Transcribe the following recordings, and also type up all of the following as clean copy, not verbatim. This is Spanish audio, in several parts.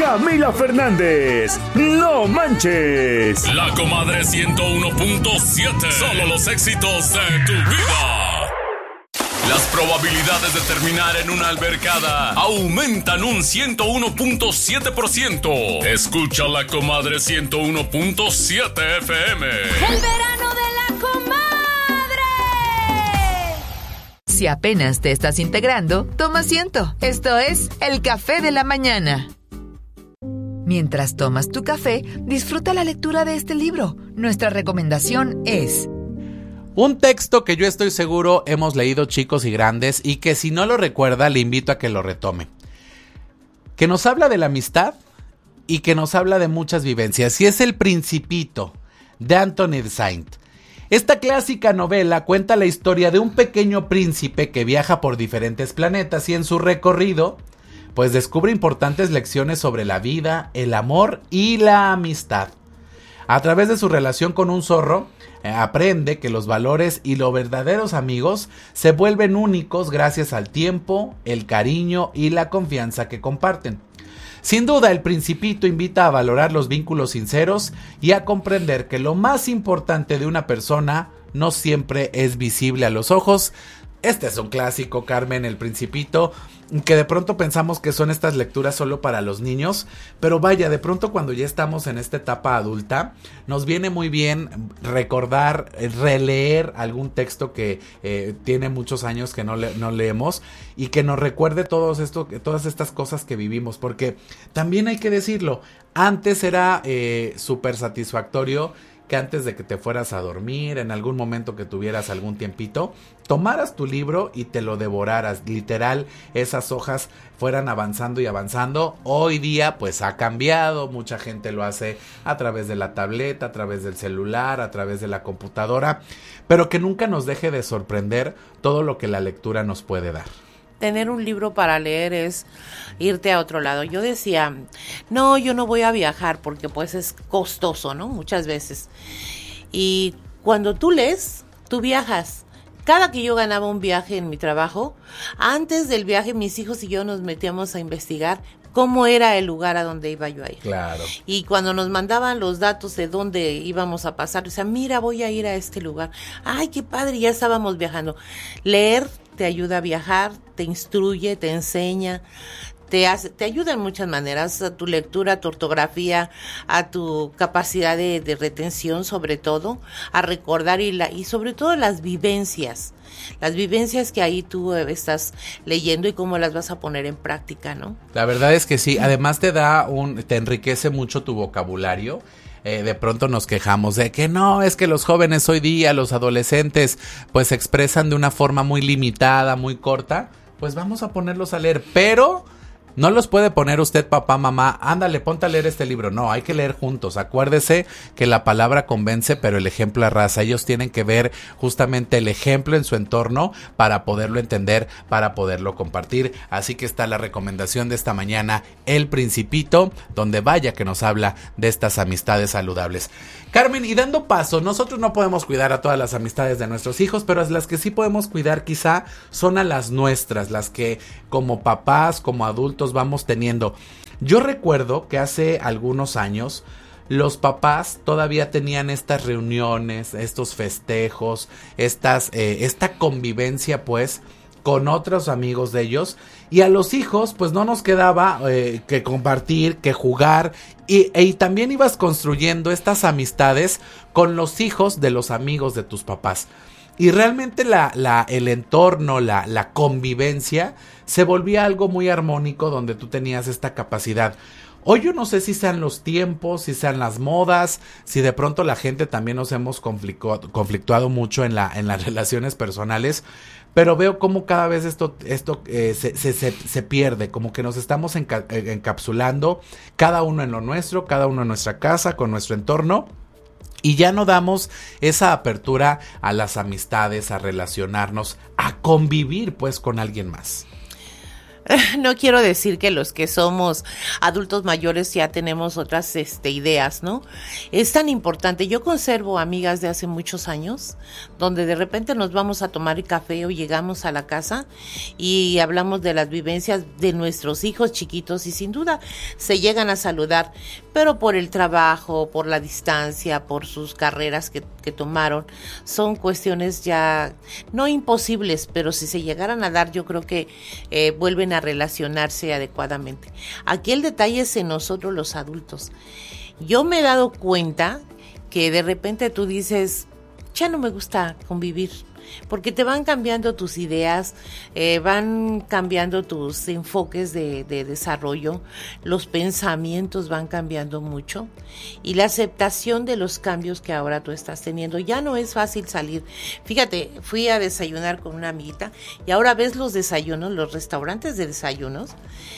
Camila Fernández. No manches. La Comadre 101.7. Solo los éxitos de tu vida. Las probabilidades de terminar en una albercada aumentan un 101.7%. Escucha La Comadre 101.7 FM. El verano de La Comadre. Si apenas te estás integrando, toma asiento. Esto es El Café de la Mañana. Mientras tomas tu café, disfruta la lectura de este libro. Nuestra recomendación es... un texto que yo estoy seguro hemos leído chicos y grandes y que si no lo recuerda le invito a que lo retome. Que nos habla de la amistad y que nos habla de muchas vivencias y es El Principito de Anthony de Saint. Esta clásica novela cuenta la historia de un pequeño príncipe que viaja por diferentes planetas y en su recorrido pues descubre importantes lecciones sobre la vida, el amor y la amistad. A través de su relación con un zorro, aprende que los valores y los verdaderos amigos se vuelven únicos gracias al tiempo, el cariño y la confianza que comparten. Sin duda, El Principito invita a valorar los vínculos sinceros y a comprender que lo más importante de una persona no siempre es visible a los ojos. Este es un clásico, Carmen, El Principito, que de pronto pensamos que son estas lecturas solo para los niños, pero vaya, de pronto cuando ya estamos en esta etapa adulta, nos viene muy bien recordar, releer algún texto que tiene muchos años que no leemos y que nos recuerde todas estas cosas que vivimos, porque también hay que decirlo, antes era súper satisfactorio que antes de que te fueras a dormir, en algún momento que tuvieras algún tiempito, tomaras tu libro y te lo devoraras. Literal, esas hojas fueran avanzando y avanzando. Hoy día, pues ha cambiado. Mucha gente lo hace a través de la tableta, a través del celular, a través de la computadora. Pero que nunca nos deje de sorprender todo lo que la lectura nos puede dar. Tener un libro para leer es irte a otro lado. Yo decía, no, yo no voy a viajar porque pues es costoso, ¿no? Muchas veces. Y cuando tú lees, tú viajas. Cada que yo ganaba un viaje en mi trabajo, antes del viaje mis hijos y yo nos metíamos a investigar cómo era el lugar a donde iba yo a ir. Claro. Y cuando nos mandaban los datos de dónde íbamos a pasar, o sea, mira, voy a ir a este lugar. Ay, qué padre, ya estábamos viajando. Leer te ayuda a viajar, te instruye, te enseña, te ayuda en muchas maneras, a tu lectura, a tu ortografía, a tu capacidad de retención, sobre todo, a recordar y sobre todo las vivencias que ahí tú estás leyendo y cómo las vas a poner en práctica, ¿no? La verdad es que sí, además te enriquece mucho tu vocabulario. De pronto nos quejamos de que no, es que los jóvenes hoy día, los adolescentes, pues se expresan de una forma muy limitada, muy corta. Pues vamos a ponerlos a leer, pero no los puede poner usted, papá, mamá, ándale, ponte a leer este libro. No, hay que leer juntos. Acuérdese que la palabra convence, pero el ejemplo arrasa. Ellos tienen que ver justamente el ejemplo en su entorno para poderlo entender, para poderlo compartir. Así que está la recomendación de esta mañana, El Principito, donde vaya que nos habla de estas amistades saludables. Carmen, y dando paso, nosotros no podemos cuidar a todas las amistades de nuestros hijos, pero las que sí podemos cuidar quizá son a las nuestras, las que como papás, como adultos vamos teniendo. Yo recuerdo que hace algunos años los papás todavía tenían estas reuniones, estos festejos, esta convivencia pues con otros amigos de ellos, y a los hijos pues no nos quedaba que compartir, que jugar, y también ibas construyendo estas amistades con los hijos de los amigos de tus papás. Y realmente el entorno, la convivencia se volvía algo muy armónico donde tú tenías esta capacidad. Hoy yo no sé si sean los tiempos, si sean las modas, si de pronto la gente también nos hemos conflictuado mucho en las relaciones personales, pero veo cómo cada vez esto se pierde, como que nos estamos encapsulando cada uno en lo nuestro, cada uno en nuestra casa, con nuestro entorno. Y ya no damos esa apertura a las amistades, a relacionarnos, a convivir pues con alguien más. No quiero decir que los que somos adultos mayores ya tenemos otras ideas, ¿no? Es tan importante. Yo conservo amigas de hace muchos años, donde de repente nos vamos a tomar café o llegamos a la casa y hablamos de las vivencias de nuestros hijos chiquitos y sin duda se llegan a saludar, pero por el trabajo, por la distancia, por sus carreras que tomaron, son cuestiones ya no imposibles, pero si se llegaran a dar, yo creo que vuelven a relacionarse adecuadamente. Aquí el detalle es en nosotros los adultos. Yo me he dado cuenta que de repente tú dices, ya no me gusta convivir, porque te van cambiando tus ideas, van cambiando tus enfoques de desarrollo, los pensamientos van cambiando mucho y la aceptación de los cambios que ahora tú estás teniendo. Ya no es fácil salir. Fíjate, fui a desayunar con una amiguita y ahora ves los desayunos, los restaurantes de desayunos,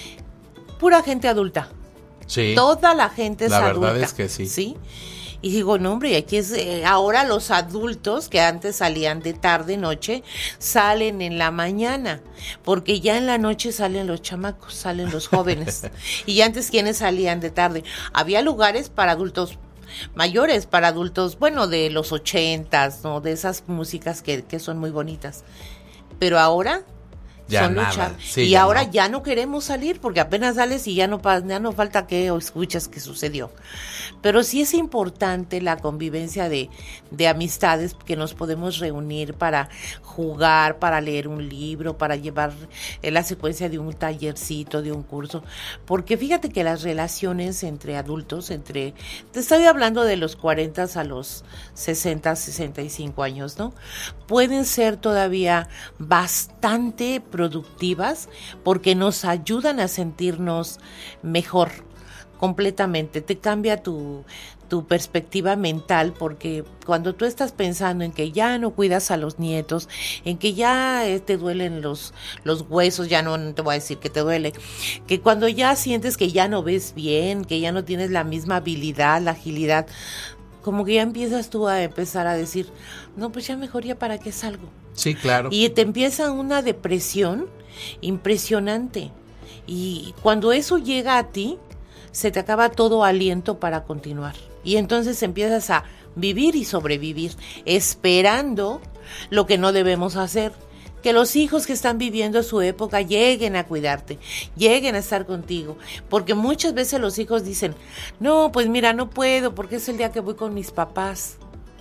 pura gente adulta. Sí. Toda la gente es adulta. La verdad es que sí. ¿Sí? Y digo, no hombre, aquí es ahora los adultos que antes salían de tarde, noche, salen en la mañana, porque ya en la noche salen los chamacos, salen los jóvenes. Y antes, ¿quiénes salían de tarde? Había lugares para adultos mayores, para adultos, bueno, de los 80s, ¿no? De esas músicas que son muy bonitas. Pero ahora ya son nada. Sí, y ya ahora no. Ya no queremos salir porque apenas sales y ya no falta que escuchas qué sucedió. Pero sí es importante la convivencia de amistades, que nos podemos reunir para jugar, para leer un libro, para llevar la secuencia de un tallercito, de un curso. Porque fíjate que las relaciones entre adultos, te estoy hablando de los 40 a los 60, 65 años, ¿no? Pueden ser todavía bastante productivas porque nos ayudan a sentirnos mejor completamente. Te cambia tu perspectiva mental, porque cuando tú estás pensando en que ya no cuidas a los nietos, en que ya te duelen los huesos, ya no te voy a decir que te duele, que cuando ya sientes que ya no ves bien, que ya no tienes la misma habilidad, la agilidad, como que ya empiezas tú a empezar a decir, no, pues ya mejor ya para qué salgo. Sí, claro. Y te empieza una depresión impresionante. Y cuando eso llega a ti, se te acaba todo aliento para continuar. Y entonces empiezas a vivir y sobrevivir, esperando lo que no debemos hacer. Que los hijos que están viviendo su época lleguen a cuidarte, lleguen a estar contigo. Porque muchas veces los hijos dicen, no, pues mira, no puedo porque es el día que voy con mis papás.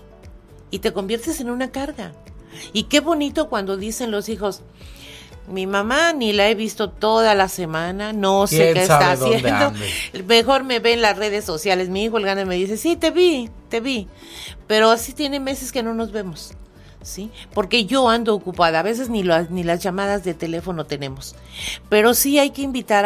Y te conviertes en una carga. Y qué bonito cuando dicen los hijos, mi mamá ni la he visto toda la semana, no sé qué está haciendo. Mejor me ve en las redes sociales. Mi hijo el grande me dice, sí, te vi. Pero así tiene meses que no nos vemos, ¿sí? Porque yo ando ocupada. A veces ni las llamadas de teléfono tenemos. Pero sí hay que invitar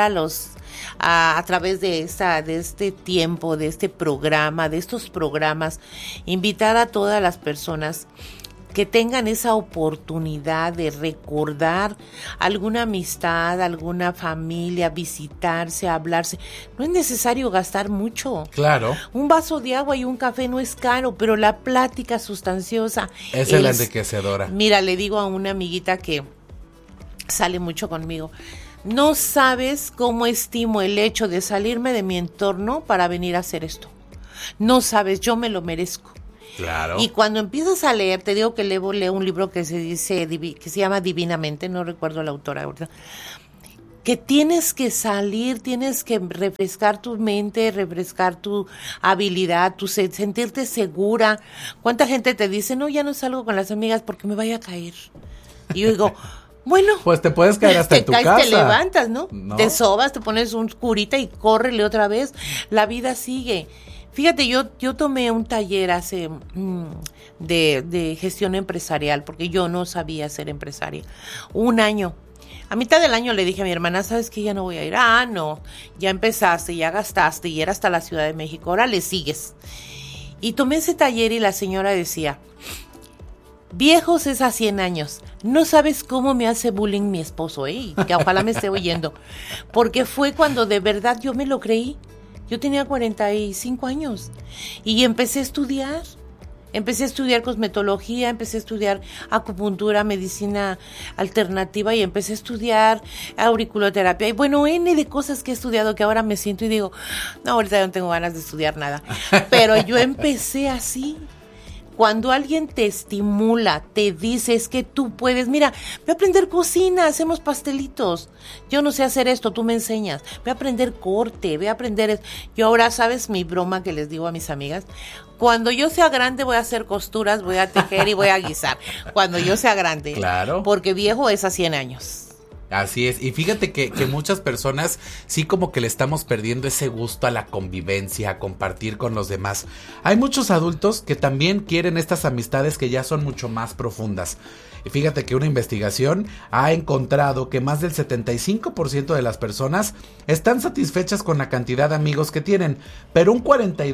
a través de este tiempo, de este programa, de estos programas, invitar a todas las personas que tengan esa oportunidad de recordar alguna amistad, alguna familia, visitarse, hablarse. No es necesario gastar mucho. Claro. Un vaso de agua y un café no es caro, pero la plática sustanciosa es la enriquecedora. Mira, le digo a una amiguita que sale mucho conmigo, no sabes cómo estimo el hecho de salirme de mi entorno para venir a hacer esto. No sabes, yo me lo merezco. Claro. Y cuando empiezas a leer, te digo que leo un libro que se llama Divinamente, no recuerdo la autora ahorita, que tienes que salir, tienes que refrescar tu mente, refrescar tu habilidad, sentirte segura. ¿Cuánta gente te dice, no, ya no salgo con las amigas porque me vaya a caer? Y yo digo, bueno, pues te puedes caer hasta en tu casa. Te levantas, ¿no? Te sobas, te pones un curita y córrele otra vez. La vida sigue. Fíjate, yo tomé un taller de gestión empresarial, porque yo no sabía ser empresaria. 1 año. A mitad del año le dije a mi hermana, ¿sabes qué? Ya no voy a ir. Ah, no, ya empezaste, ya gastaste, y era hasta la Ciudad de México, ahora le sigues. Y tomé ese taller y la señora decía, viejos es a 100 años. No sabes cómo me hace bullying mi esposo, que ojalá me esté oyendo. Porque fue cuando de verdad yo me lo creí. Yo tenía 45 años y empecé a estudiar Empecé a estudiar cosmetología, empecé a estudiar acupuntura, medicina alternativa y empecé a estudiar auriculoterapia. Y bueno, N de cosas que he estudiado que ahora me siento y digo, no, ahorita no tengo ganas de estudiar nada. Pero yo empecé así. Cuando alguien te estimula, te dice, es que tú puedes, mira, ve a aprender cocina, hacemos pastelitos. Yo no sé hacer esto, tú me enseñas. Ve a aprender corte, ve a aprender. Yo ahora, ¿sabes mi broma que les digo a mis amigas? Cuando yo sea grande voy a hacer costuras, voy a tejer y voy a guisar. Cuando yo sea grande. Claro. Porque viejo es a 100 años. Así es, y fíjate que muchas personas sí como que le estamos perdiendo ese gusto a la convivencia, a compartir con los demás. Hay muchos adultos que también quieren estas amistades que ya son mucho más profundas. Y fíjate que una investigación ha encontrado que más del 75% de las personas están satisfechas con la cantidad de amigos que tienen, pero un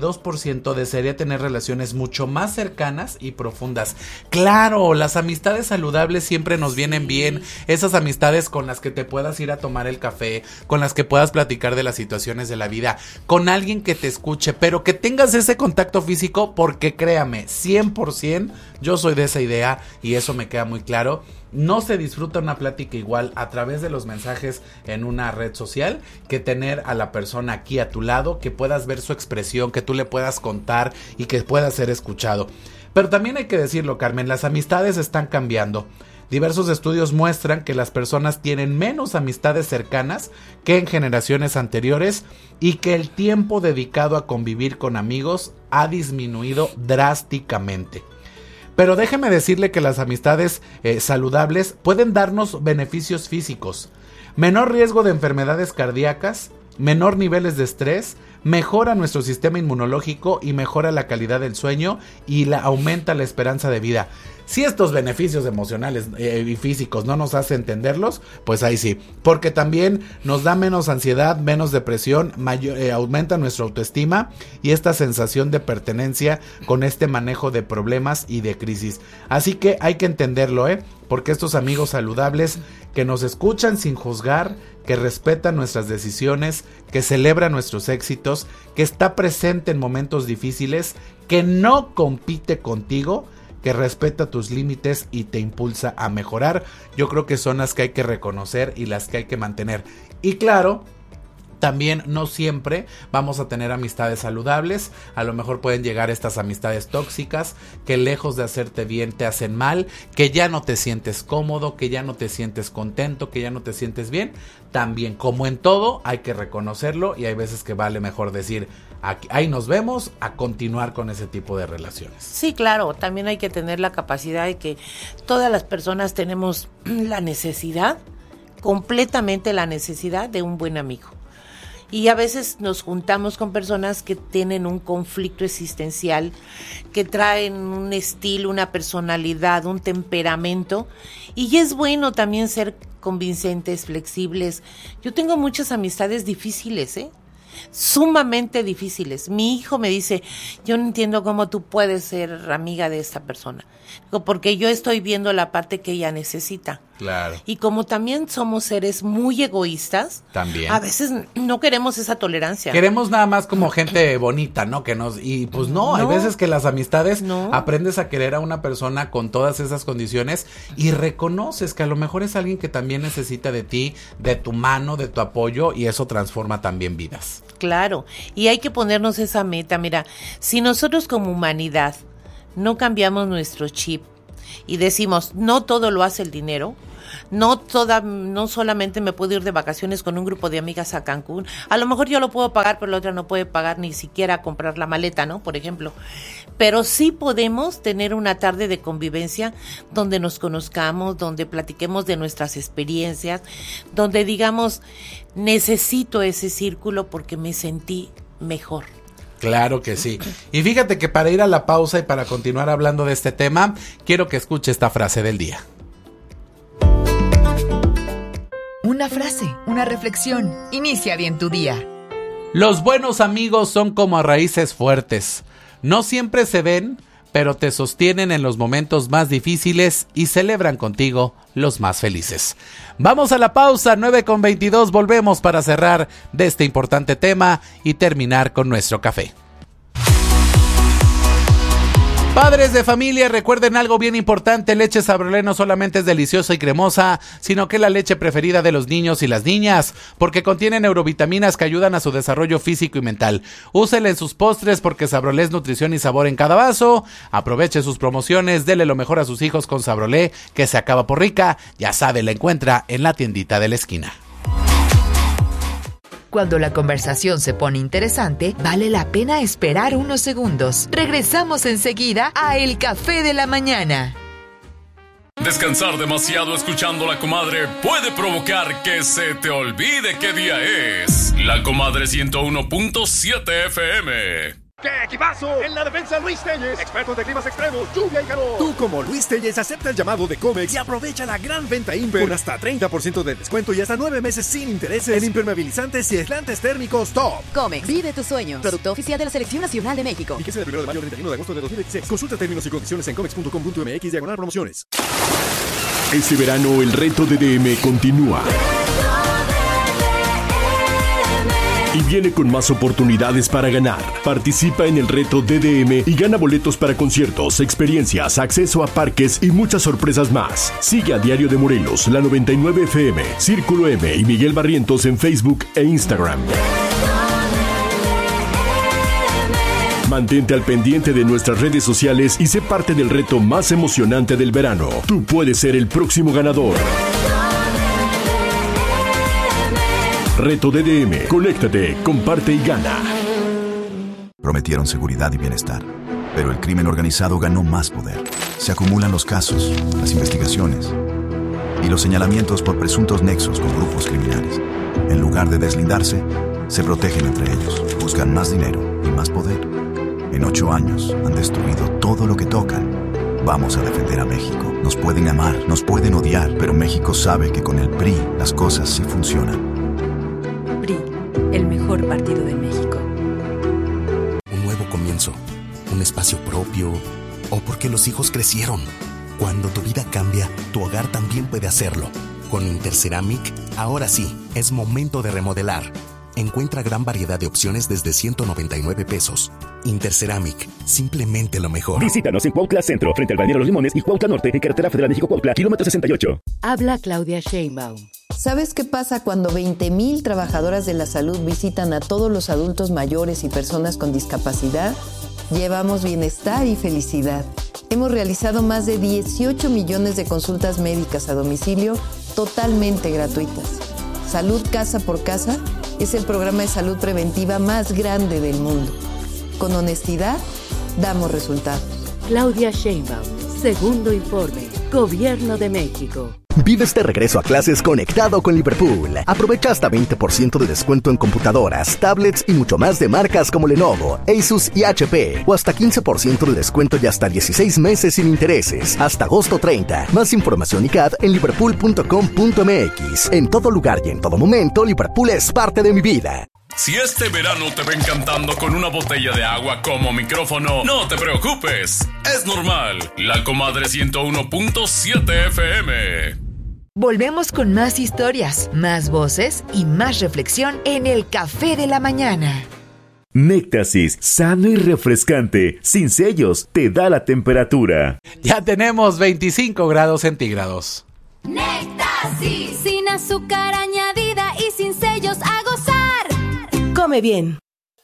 42% desearía tener relaciones mucho más cercanas y profundas. Claro, las amistades saludables siempre nos vienen bien, esas amistades con las que te puedas ir a tomar el café, con las que puedas platicar de las situaciones de la vida, con alguien que te escuche, pero que tengas ese contacto físico, porque créame, 100% yo soy de esa idea y eso me queda muy claro. No se disfruta una plática igual a través de los mensajes en una red social que tener a la persona aquí a tu lado, que puedas ver su expresión, que tú le puedas contar y que pueda ser escuchado. Pero también hay que decirlo, Carmen, las amistades están cambiando. Diversos estudios muestran que las personas tienen menos amistades cercanas que en generaciones anteriores y que el tiempo dedicado a convivir con amigos ha disminuido drásticamente. Pero déjeme decirle que las amistades saludables pueden darnos beneficios físicos, menor riesgo de enfermedades cardíacas, menor niveles de estrés, mejora nuestro sistema inmunológico y mejora la calidad del sueño y aumenta la esperanza de vida. Si estos beneficios emocionales y físicos no nos hace entenderlos, pues ahí sí, porque también nos da menos ansiedad, menos depresión, aumenta nuestra autoestima y esta sensación de pertenencia con este manejo de problemas y de crisis. Así que hay que entenderlo, porque estos amigos saludables que nos escuchan sin juzgar, que respetan nuestras decisiones, que celebra nuestros éxitos, que está presente en momentos difíciles, que no compite contigo, que respeta tus límites y te impulsa a mejorar. Yo creo que son las que hay que reconocer y las que hay que mantener. Y claro, también no siempre vamos a tener amistades saludables. A lo mejor pueden llegar estas amistades tóxicas que lejos de hacerte bien te hacen mal, que ya no te sientes cómodo, que ya no te sientes contento, que ya no te sientes bien. También, como en todo, hay que reconocerlo y hay veces que vale mejor decir, ahí nos vemos, a continuar con ese tipo de relaciones. Sí, claro, también hay que tener la capacidad de que todas las personas tenemos la necesidad, completamente la necesidad de un buen amigo. Y a veces nos juntamos con personas que tienen un conflicto existencial, que traen un estilo, una personalidad, un temperamento. Y es bueno también ser convincentes, flexibles. Yo tengo muchas amistades difíciles, sumamente difíciles. Mi hijo me dice, yo no entiendo cómo tú puedes ser amiga de esta persona. Digo, porque yo estoy viendo la parte que ella necesita. Claro. Y como también somos seres muy egoístas, también a veces no queremos esa tolerancia. Queremos nada más como gente bonita, ¿no? Y pues no, hay veces que las amistades aprendes a querer a una persona con todas esas condiciones y reconoces que a lo mejor es alguien que también necesita de ti, de tu mano, de tu apoyo, y eso transforma también vidas. Claro, y hay que ponernos esa meta. Mira, si nosotros como humanidad no cambiamos nuestro chip y decimos, no todo lo hace el dinero, no solamente me puedo ir de vacaciones con un grupo de amigas a Cancún, a lo mejor yo lo puedo pagar, pero la otra no puede pagar ni siquiera comprar la maleta, ¿no? Por ejemplo, pero sí podemos tener una tarde de convivencia donde nos conozcamos, donde platiquemos de nuestras experiencias, donde digamos, necesito ese círculo porque me sentí mejor. Claro que sí. Y fíjate que para ir a la pausa y para continuar hablando de este tema, quiero que escuche esta frase del día. Una frase, una reflexión. Inicia bien tu día. Los buenos amigos son como raíces fuertes. No siempre se ven, pero te sostienen en los momentos más difíciles y celebran contigo los más felices. Vamos a la pausa, 9:22, volvemos para cerrar de este importante tema y terminar con nuestro café. Padres de familia, recuerden algo bien importante: leche Sabrolé no solamente es deliciosa y cremosa, sino que es la leche preferida de los niños y las niñas, porque contiene neurovitaminas que ayudan a su desarrollo físico y mental. Úsela en sus postres porque Sabrolé es nutrición y sabor en cada vaso. Aproveche sus promociones, dele lo mejor a sus hijos con Sabrolé, que se acaba por rica. Ya sabe, la encuentra en la tiendita de la esquina. Cuando la conversación se pone interesante, vale la pena esperar unos segundos. Regresamos enseguida a El Café de la Mañana. Descansar demasiado escuchando La Comadre puede provocar que se te olvide qué día es. La Comadre 101.7 FM. ¡Qué equipazo! En la defensa, Luis Telles, expertos de climas extremos, lluvia y calor. Tú, como Luis Telles, acepta el llamado de Comex y aprovecha la gran venta Imper con hasta 30% de descuento y hasta 9 meses sin intereses en impermeabilizantes y aislantes térmicos top. Comex, vive tus sueños. Producto oficial de la Selección Nacional de México. Fíjese del 1 de mayo al 31 de agosto de 2016. Consulta términos y condiciones en comex.com.mx/promociones. Este verano el reto DDM continúa. Y viene con más oportunidades para ganar. Participa en el reto DDM y gana boletos para conciertos, experiencias, acceso a parques y muchas sorpresas más. Sigue a Diario de Morelos, la 99 FM, Círculo M y Miguel Barrientos en Facebook e Instagram. Mantente al pendiente de nuestras redes sociales y sé parte del reto más emocionante del verano. Tú puedes ser el próximo ganador. Reto DDM. Conéctate, comparte y gana. Prometieron seguridad y bienestar, pero el crimen organizado ganó más poder. Se acumulan los casos, las investigaciones y los señalamientos por presuntos nexos con grupos criminales. En lugar de deslindarse, se protegen entre ellos, buscan más dinero y más poder. En 8 años han destruido todo lo que tocan. Vamos a defender a México. Nos pueden amar, nos pueden odiar, pero México sabe que con el PRI las cosas sí funcionan. El mejor partido de México. Un nuevo comienzo, un espacio propio, o porque los hijos crecieron. Cuando tu vida cambia, tu hogar también puede hacerlo. Con Interceramic, ahora sí, es momento de remodelar. Encuentra gran variedad de opciones desde 199 pesos. Interceramic, simplemente lo mejor. Visítanos en Cuautla Centro, frente al Balneario Los Limones y Cuautla Norte, en Carretera Federal México-Cuautla, kilómetro 68. Habla Claudia Sheinbaum. ¿Sabes qué pasa cuando 20,000 trabajadoras de la salud visitan a todos los adultos mayores y personas con discapacidad? Llevamos bienestar y felicidad. Hemos realizado más de 18 millones de consultas médicas a domicilio totalmente gratuitas. Salud Casa por Casa es el programa de salud preventiva más grande del mundo. Con honestidad, damos resultados. Claudia Sheinbaum, segundo informe, Gobierno de México. Vive este regreso a clases conectado con Liverpool. Aprovecha hasta 20% de descuento en computadoras, tablets y mucho más de marcas como Lenovo, Asus y HP. O hasta 15% de descuento y hasta 16 meses sin intereses. Hasta agosto 30. Más información y CAD en liverpool.com.mx. En todo lugar y en todo momento, Liverpool es parte de mi vida. Si este verano te ven cantando con una botella de agua como micrófono, no te preocupes. Es normal. La Comadre 101.7 FM. Volvemos con más historias, más voces y más reflexión en El Café de la Mañana. Néctasis, sano y refrescante, sin sellos, te da la temperatura. Ya tenemos 25 grados centígrados. Néctasis, sin azúcar añadida y sin sellos, a gozar. Come bien.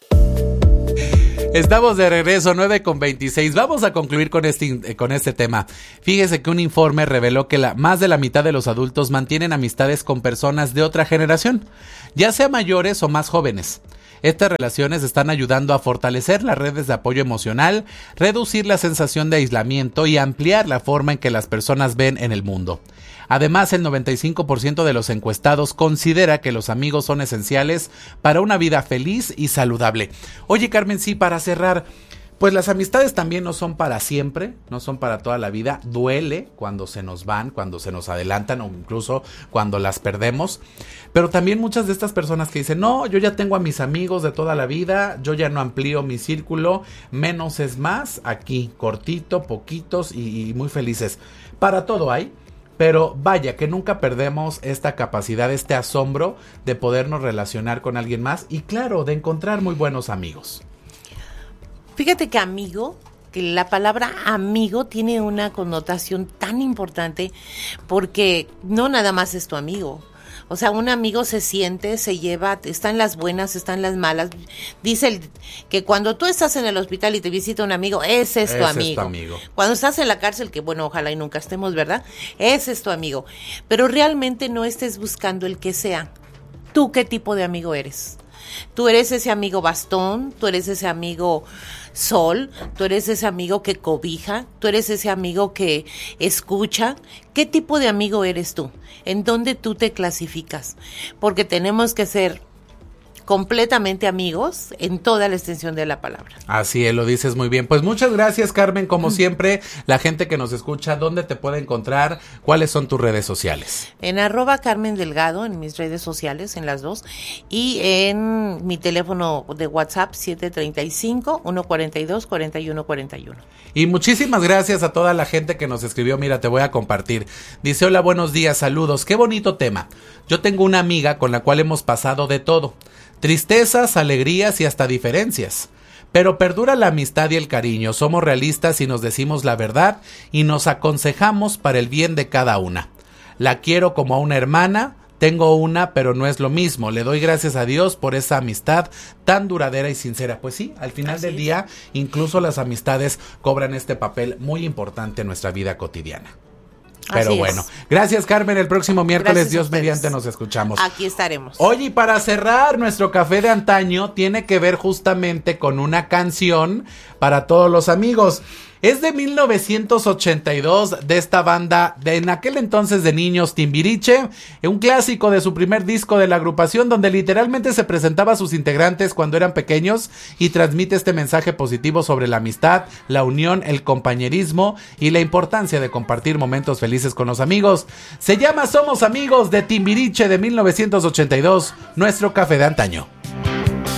Estamos de regreso, 9:26. Vamos a concluir con este tema. Fíjese que un informe reveló que más de la mitad de los adultos mantienen amistades con personas de otra generación, ya sea mayores o más jóvenes. Estas relaciones están ayudando a fortalecer las redes de apoyo emocional, reducir la sensación de aislamiento y ampliar la forma en que las personas ven en el mundo. Además, el 95% de los encuestados considera que los amigos son esenciales para una vida feliz y saludable. Oye, Carmen, sí, para cerrar, pues las amistades también no son para siempre, no son para toda la vida. Duele cuando se nos van, cuando se nos adelantan o incluso cuando las perdemos. Pero también muchas de estas personas que dicen, no, yo ya tengo a mis amigos de toda la vida, yo ya no amplío mi círculo, menos es más, aquí, cortito, poquitos y muy felices. Para todo hay. Pero vaya, que nunca perdemos esta capacidad, este asombro de podernos relacionar con alguien más y claro, de encontrar muy buenos amigos. Fíjate que amigo que la palabra amigo tiene una connotación tan importante porque no nada más es tu amigo. O sea, un amigo se siente, se lleva, está en las buenas, está en las malas. Dice que cuando tú estás en el hospital y te visita un amigo, ese es tu amigo. Cuando estás en la cárcel, que bueno, ojalá y nunca estemos, ¿verdad? Ese es tu amigo. Pero realmente no estés buscando el que sea. ¿Tú qué tipo de amigo eres? Tú eres ese amigo bastón, tú eres ese amigo sol, tú eres ese amigo que cobija, tú eres ese amigo que escucha. ¿Qué tipo de amigo eres tú? ¿En dónde tú te clasificas? Porque tenemos que ser completamente amigos en toda la extensión de la palabra. Así es, lo dices muy bien. Pues muchas gracias, Carmen, como siempre, la gente que nos escucha, ¿dónde te puede encontrar? ¿Cuáles son tus redes sociales? En @Carmen Delgado, en mis redes sociales, en las dos, y en mi teléfono de WhatsApp 735-142-4141. Y muchísimas gracias a toda la gente que nos escribió. Mira, te voy a compartir. Dice, hola, buenos días, saludos. Qué bonito tema. Yo tengo una amiga con la cual hemos pasado de todo. Tristezas, alegrías y hasta diferencias. Pero perdura la amistad y el cariño. Somos realistas y nos decimos la verdad y nos aconsejamos para el bien de cada una. La quiero como a una hermana. Tengo una, pero no es lo mismo. Le doy gracias a Dios por esa amistad tan duradera y sincera. Pues sí, al final del día, incluso las amistades cobran este papel muy importante en nuestra vida cotidiana. Pero así bueno, gracias, Carmen. El próximo miércoles, Dios mediante, nos escuchamos. Aquí estaremos. Oye, y para cerrar, nuestro café de antaño tiene que ver justamente con una canción para todos los amigos. Es de 1982, de esta banda de en aquel entonces de niños, Timbiriche, un clásico de su primer disco de la agrupación, donde literalmente se presentaba a sus integrantes cuando eran pequeños y transmite este mensaje positivo sobre la amistad, la unión, el compañerismo y la importancia de compartir momentos felices con los amigos. Se llama Somos Amigos, de Timbiriche, de 1982, nuestro café de antaño.